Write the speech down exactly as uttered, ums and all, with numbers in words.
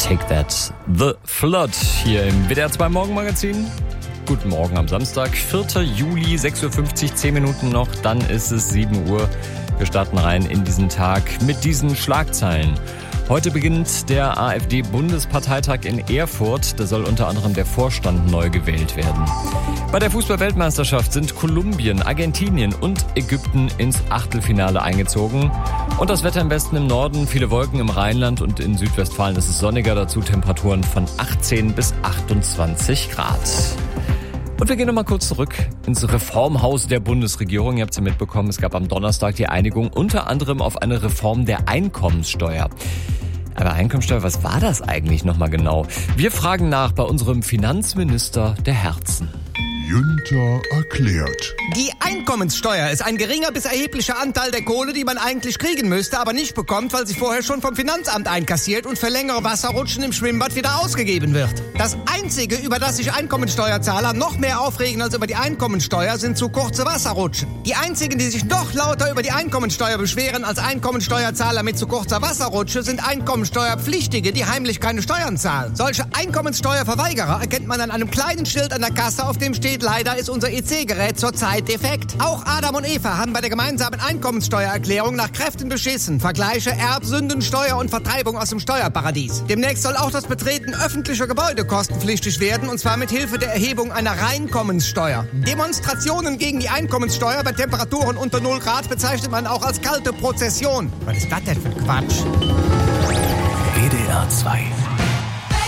Take That, The Flood, hier im W D R zwei Morgenmagazin. Guten Morgen am Samstag, vierter Juli, sechs Uhr fünfzig, zehn Minuten noch, dann ist es sieben Uhr. Wir starten rein in diesen Tag mit diesen Schlagzeilen. Heute beginnt der AfD-Bundesparteitag in Erfurt. Da soll unter anderem der Vorstand neu gewählt werden. Bei der Fußball-Weltmeisterschaft sind Kolumbien, Argentinien und Ägypten ins Achtelfinale eingezogen. Und das Wetter im Westen, im Norden, viele Wolken im Rheinland und in Südwestfalen ist es sonniger. Dazu Temperaturen von achtzehn bis achtundzwanzig Grad. Und wir gehen nochmal kurz zurück ins Reformhaus der Bundesregierung. Ihr habt es ja mitbekommen, es gab am Donnerstag die Einigung unter anderem auf eine Reform der Einkommenssteuer. Aber Einkommensteuer, was war das eigentlich nochmal genau? Wir fragen nach bei unserem Finanzminister der Herzen. Günther erklärt. Die Einkommenssteuer ist ein geringer bis erheblicher Anteil der Kohle, die man eigentlich kriegen müsste, aber nicht bekommt, weil sie vorher schon vom Finanzamt einkassiert und für längere Wasserrutschen im Schwimmbad wieder ausgegeben wird. Das Einzige, über das sich Einkommensteuerzahler noch mehr aufregen als über die Einkommensteuer, sind zu kurze Wasserrutschen. Die einzigen, die sich noch lauter über die Einkommensteuer beschweren als Einkommensteuerzahler mit zu kurzer Wasserrutsche, sind Einkommensteuerpflichtige, die heimlich keine Steuern zahlen. Solche Einkommensteuerverweigerer erkennt man an einem kleinen Schild an der Kasse, auf dem steht: Leider ist unser E C-Gerät zurzeit defekt. Auch Adam und Eva haben bei der gemeinsamen Einkommenssteuererklärung nach Kräften beschissen. Vergleiche Erbsünden, Steuer und Vertreibung aus dem Steuerparadies. Demnächst soll auch das Betreten öffentlicher Gebäude kostenpflichtig werden, und zwar mit Hilfe der Erhebung einer Reinkommenssteuer. Demonstrationen gegen die Einkommenssteuer bei Temperaturen unter null Grad bezeichnet man auch als kalte Prozession. Was ist das denn für ein Quatsch? W D R zwei